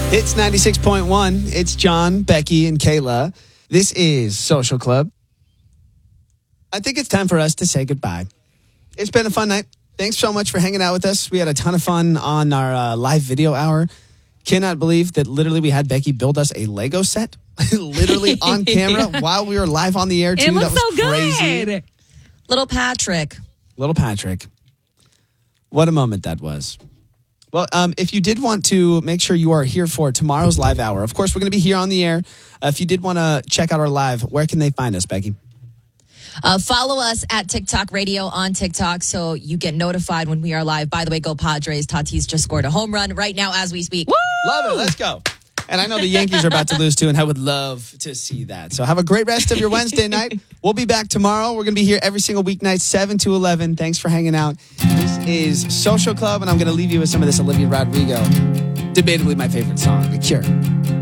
It's 96.1. It's John, Becky, and Kayla. This is Social Club. I think it's time for us to say goodbye. It's been a fun night. Thanks so much for hanging out with us. We had a ton of fun on our live video hour. Cannot believe that literally we had Becky build us a Lego set, literally on camera while we were live on the air, too. It looks that was so crazy. good. Little Patrick. Little Patrick. What a moment that was. Well, if you did want to make sure you are here for tomorrow's live hour, of course, we're going to be here on the air. If you did want to check out our live, where can they find us, Becky? Follow us at TikTok Radio on TikTok so you get notified when we are live. By the way, go Padres. Tatis just scored a home run right now as we speak. Woo! Love it. Let's go. And I know the Yankees are about to lose, too, and I would love to see that. So have a great rest of your Wednesday night. We'll be back tomorrow. We're going to be here every single weeknight, 7 to 11. Thanks for hanging out. This is Social Club, and I'm going to leave you with some of this Olivia Rodrigo. Debatably my favorite song, The Cure.